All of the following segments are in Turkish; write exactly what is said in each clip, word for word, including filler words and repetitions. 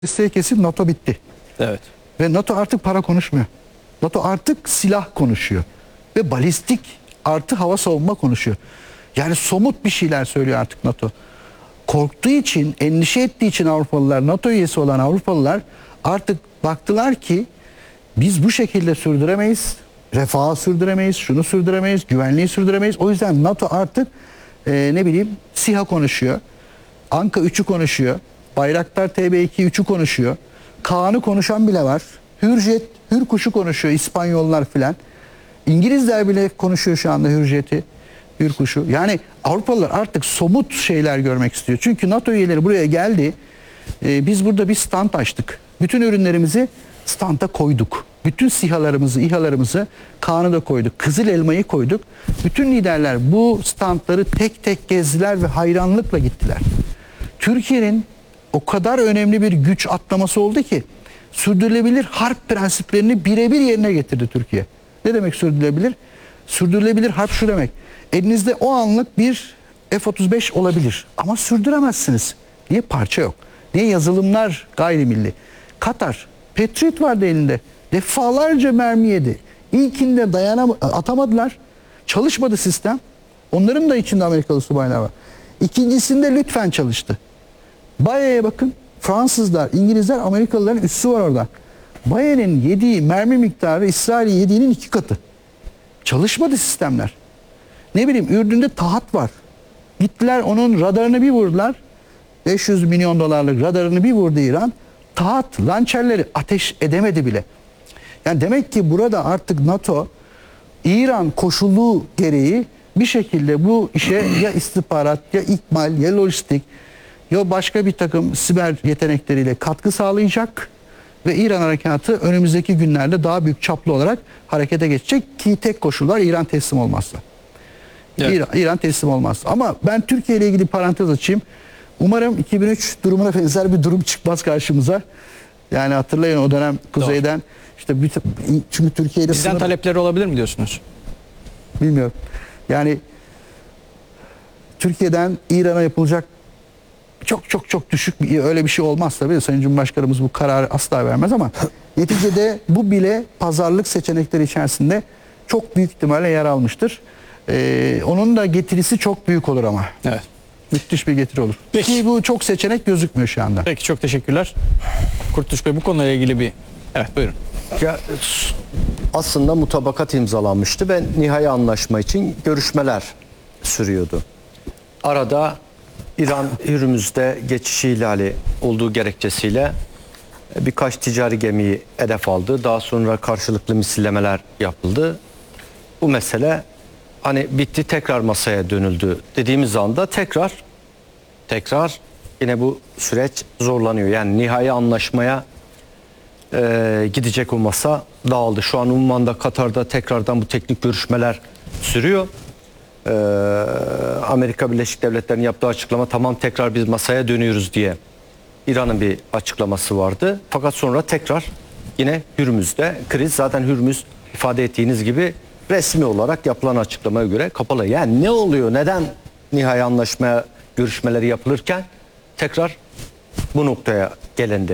Listeye kesip NATO bitti. Evet. Ve NATO artık para konuşmuyor. NATO artık silah konuşuyor. Ve balistik artı hava savunma konuşuyor. Yani somut bir şeyler söylüyor artık NATO. Korktuğu için, endişe ettiği için Avrupalılar, NATO üyesi olan Avrupalılar artık baktılar ki biz bu şekilde sürdüremeyiz. Refahı sürdüremeyiz, şunu sürdüremeyiz, güvenliği sürdüremeyiz. O yüzden NATO artık e, ne bileyim SİHA konuşuyor. Anka üçü konuşuyor. Bayraktar T B iki üçü konuşuyor. Kaan'ı konuşan bile var. Hürjet, Hürkuş'u konuşuyor İspanyollar filan. İngilizler bile konuşuyor şu anda Hürjet'i, Hürkuş'u. Yani Avrupalılar artık somut şeyler görmek istiyor. Çünkü NATO üyeleri buraya geldi. Ee, biz burada bir stand açtık. Bütün ürünlerimizi standa koyduk. Bütün SİHA'larımızı, İHA'larımızı, Kaan'ı da koyduk. Kızıl Elma'yı koyduk. Bütün liderler bu standları tek tek gezdiler ve hayranlıkla gittiler. Türkiye'nin o kadar önemli bir güç atlaması oldu ki sürdürülebilir harp prensiplerini birebir yerine getirdi Türkiye. Ne demek sürdürülebilir? Sürdürülebilir harp şu demek. Elinizde o anlık bir F otuz beş olabilir ama sürdüremezsiniz. Niye? Parça yok. Niye? Yazılımlar gayrimilli. Katar, Patriot vardı elinde. Defalarca mermi yedi. İlkinde dayanam atamadılar. Çalışmadı sistem. Onların da içinde Amerikalı subaylar var. İkincisinde lütfen çalıştı. Baye'ye bakın. Fransızlar, İngilizler, Amerikalıların üssü var orada. Baye'nin yediği mermi miktarı İsrail'in yediğinin iki katı. Çalışmadı sistemler. Ne bileyim Ürdün'de Tahat var. Gittiler onun radarını bir vurdular. beş yüz milyon dolarlık radarını bir vurdu İran. Tahat lançerleri ateş edemedi bile. Yani demek ki burada artık NATO İran koşulu gereği bir şekilde bu işe ya istihbarat ya ikmal ya lojistik ya başka bir takım siber yetenekleriyle katkı sağlayacak ve İran harekatı önümüzdeki günlerde daha büyük çaplı olarak harekete geçecek ki tek koşullar İran teslim olmazsa. Evet. İran, İran teslim olmaz. Ama ben Türkiye ile ilgili parantez açayım. Umarım iki bin üç durumuna benzer bir durum çıkmaz karşımıza. Yani hatırlayın o dönem kuzeyden Doğru. işte bir, çünkü Türkiye ile Bizden sınır... talepleri olabilir mi diyorsunuz? Bilmiyorum. Yani Türkiye'den İran'a yapılacak çok çok çok düşük bir öyle bir şey olmaz tabii. Sayın Cumhurbaşkanımız bu kararı asla vermez ama neticede bu bile pazarlık seçenekleri içerisinde çok büyük ihtimalle yer almıştır. Ee, onun da getirisi çok büyük olur ama. Evet. Müthiş bir getiri olur. Peki. Ki bu çok seçenek gözükmüyor şu anda. Peki çok teşekkürler. Kurtuluş Bey bu konuyla ilgili bir... Evet buyurun. Ya, aslında mutabakat imzalanmıştı ve nihai anlaşma için görüşmeler sürüyordu. Arada İran Hürmüz'de geçiş ihlali olduğu gerekçesiyle birkaç ticari gemiyi hedef aldı. Daha sonra karşılıklı misillemeler yapıldı. Bu mesele hani bitti, tekrar masaya dönüldü dediğimiz anda tekrar tekrar yine bu süreç zorlanıyor. Yani nihai anlaşmaya e, gidecek o masa dağıldı. Şu an Umman'da, Katar'da tekrardan bu teknik görüşmeler sürüyor. Ee, Amerika Birleşik Devletleri'nin yaptığı açıklama tamam tekrar biz masaya dönüyoruz diye İran'ın bir açıklaması vardı. Fakat sonra tekrar yine Hürmüz'de kriz, zaten Hürmüz ifade ettiğiniz gibi resmi olarak yapılan açıklamaya göre kapalı. Yani ne oluyor? Neden nihai anlaşmaya görüşmeleri yapılırken tekrar bu noktaya gelindi?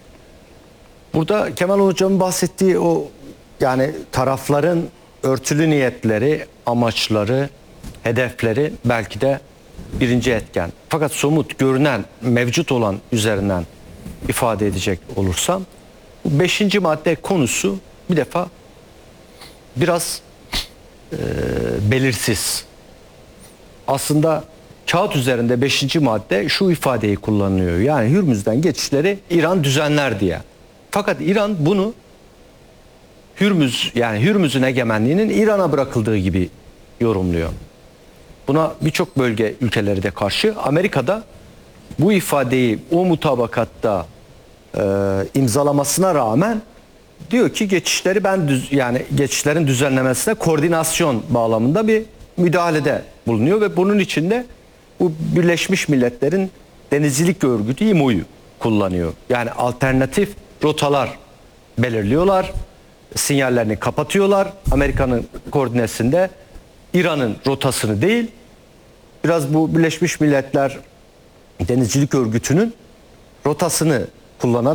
Burada Kemal Hocam'ın bahsettiği o yani tarafların örtülü niyetleri, amaçları, hedefleri belki de birinci etken. Fakat somut, görünen, mevcut olan üzerinden ifade edecek olursam bu beşinci madde konusu bir defa biraz e, belirsiz. Aslında kağıt üzerinde beşinci madde şu ifadeyi kullanılıyor. Yani Hürmüz'den geçişleri İran düzenler diye. Fakat İran bunu Hürmüz yani Hürmüz'ün egemenliğinin İran'a bırakıldığı gibi yorumluyor. Buna birçok bölge ülkeleri de karşı. Amerika'da bu ifadeyi o mutabakatta e, imzalamasına rağmen diyor ki geçişleri ben düz, yani geçişlerin düzenlemesine koordinasyon bağlamında bir müdahalede bulunuyor ve bunun içinde bu Birleşmiş Milletler'in Denizcilik Örgütü İ M O'yu kullanıyor. Yani alternatif rotalar belirliyorlar. Sinyallerini kapatıyorlar. Amerika'nın koordinesinde İran'ın rotasını değil, biraz bu Birleşmiş Milletler Denizcilik Örgütü'nün rotasını kullanarak